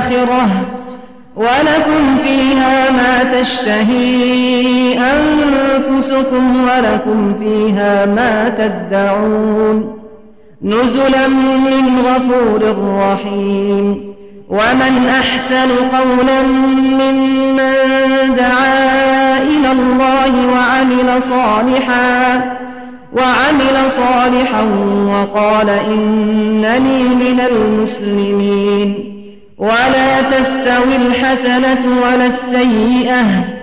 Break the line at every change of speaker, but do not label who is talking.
الآخرة ولكم فيها ما تشتهي أنفسكم ولكم فيها ما تدعون نزلا من غفور رحيم. ومن أحسن قولا ممن دعا إلى الله وعمل صالحا وقال إنني من المسلمين. ولا تستوي الحسنة ولا السيئة